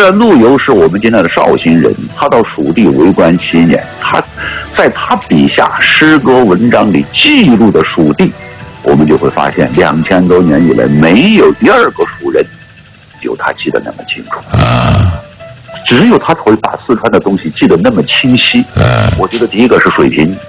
陆游是我们今天的绍兴人，他到蜀地为官7年，他在他笔下诗歌文章里记录的蜀地，我们就会发现2000多年以来没有第二个蜀人有他记得那么清楚。只有他会把四川的东西记得那么清晰。我觉得第一个是水平，